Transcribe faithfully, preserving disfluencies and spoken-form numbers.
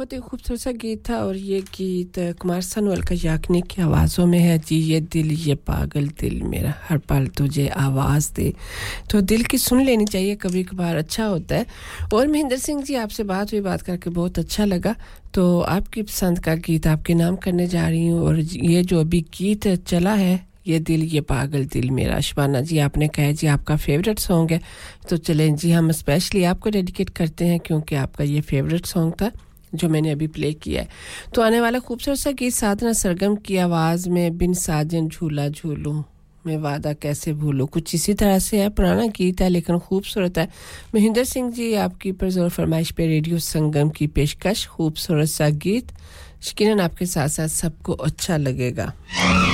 बहुत ही खूबसूरत सा गीत था और ये गीत कुमार सानू अलका याग्निक की आवाज़ों में है जी ये दिल ये पागल दिल मेरा हर पल तुझे आवाज़ दे तो दिल की सुन लेनी चाहिए कभी कभार अच्छा होता है और महेंद्र सिंह जी आपसे बात हुई बात करके बहुत अच्छा लगा तो आपकी पसंद का गीत आपके नाम करने जा रही हूँ और ये जो अभी गीत चला है ये दिल ये पागल दिल मेरा शबाना जी आपने कहा जी आपका फेवरेट सॉन्ग है तो चलें जी हम स्पेशली आपको डेडिकेट करते हैं क्योंकि आपका ये फेवरेट सॉन्ग था जो मैंने अभी प्ले किया है तो आने वाला खूबसूरत सा गीत साधना सरगम की आवाज में बिन साजन झूला झूलूं मैं वादा कैसे भूलूं कुछ इसी तरह से है पुराना गीत है लेकिन खूबसूरत है महेंद्र सिंह जी आपकी पर जोर फरमाइश पे रेडियो संगम की पेशकश खूबसूरत सा गीत यकीनन आपके साथ साथ सबको अच्छा लगेगा